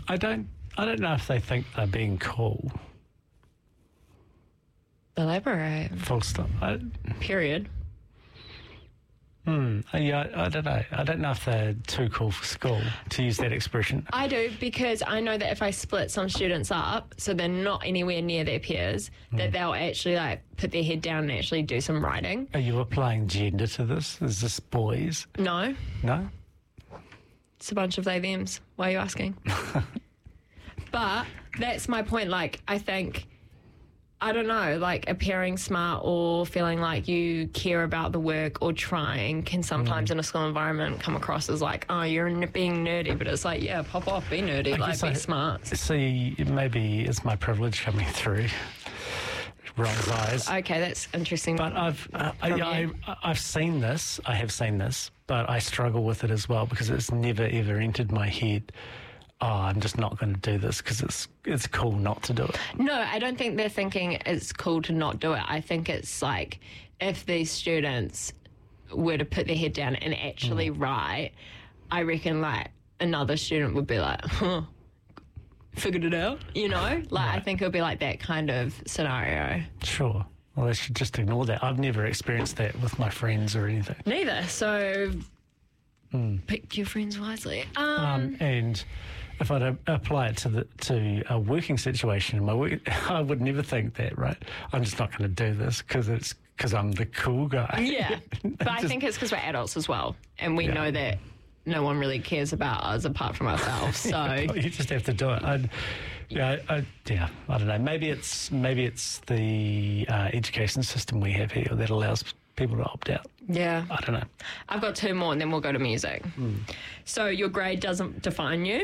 I don't know if they think they're being cool. Elaborate. Full stop. Period. Yeah, I don't know. I don't know if they're too cool for school, to use that expression. I do, because I know that if I split some students up so they're not anywhere near their peers, that they'll actually like put their head down and actually do some writing. Are you applying gender to this? Is this boys? No, No? it's a bunch of they thems. Why are you asking? But that's my point. Like, I think, I don't know, like appearing smart or feeling like you care about the work or trying can sometimes in a school environment come across as like, oh, you're being nerdy. But it's like, yeah, pop off, be nerdy, like be smart. See, maybe it's my privilege coming through. Rolls eyes. Okay, that's interesting. But I've seen this. I have seen this, but I struggle with it as well because it's never ever entered my head. Oh, I'm just not going to do this because it's cool not to do it. No, I don't think they're thinking it's cool to not do it. I think it's like if these students were to put their head down and actually write, I reckon like another student would be like, huh, figured it out, you know? Like, I think it would be like that kind of scenario. Sure. Well, they should just ignore that. I've never experienced that with my friends or anything. Neither. So pick your friends wisely. And if I apply it to a working situation in my work, I would never think that, right? I'm just not going to do this because I'm the cool guy. Yeah, but I think it's because we're adults as well, and we know that no one really cares about us apart from ourselves. So you just have to do it. I don't know. Maybe it's the education system we have here that allows people to opt out. Yeah. I don't know. I've got two more and then we'll go to music. So your grade doesn't define you.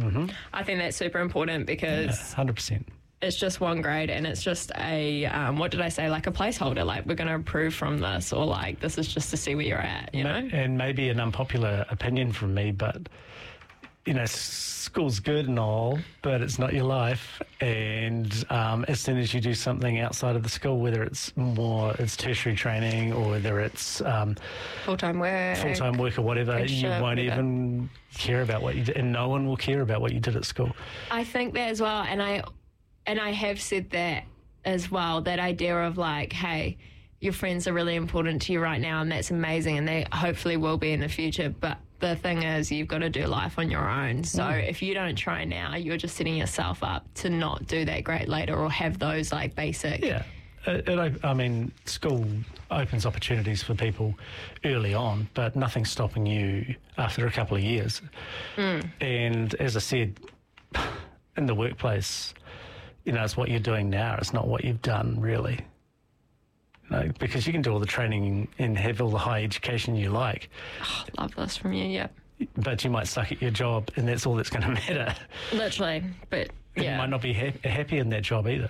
I think that's super important because 100%. it's just one grade and it's just a, what did I say, like a placeholder, like we're going to improve from this, or like this is just to see where you're at, you know? And maybe an unpopular opinion from me, but, you know, school's good and all, but it's not your life. And as soon as you do something outside of the school, whether it's tertiary training or whether it's Full-time work or whatever, you won't whatever. even care about what you did, and no one will care about what you did at school. I think that as well, and I have said that as well, that idea of like, hey, your friends are really important to you right now and that's amazing and they hopefully will be in the future, but the thing is you've got to do life on your own. So if you don't try now, you're just setting yourself up to not do that great later or have those like basic... Yeah. I mean, school opens opportunities for people early on, but nothing's stopping you after a couple of years. And as I said, in the workplace, you know, it's what you're doing now. It's not what you've done, really. You know, because you can do all the training and have all the high education you like. Oh, love this from you, yeah. But you might suck at your job and that's all that's going to matter. Literally, but yeah. You might not be happy in that job either.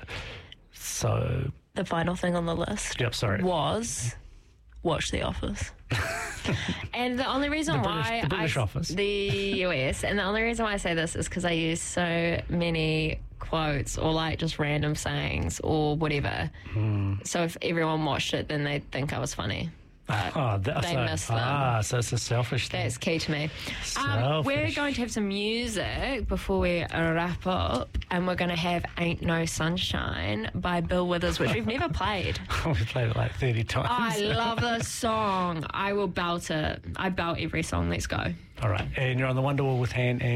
So... The final thing on the list was watch The Office. And the only reason the British Office. The US, and the only reason why I say this is because I use so many quotes or like just random sayings or whatever. So if everyone watched it, then they'd think I was funny. They miss them. So it's a selfish thing. That's key to me. We're going to have some music before we wrap up, and we're going to have Ain't No Sunshine by Bill Withers, which we've never played. We've played it like 30 times. I love this song. I will belt it. I belt every song. Let's go. All right. And you're on the Wonderwall with Han and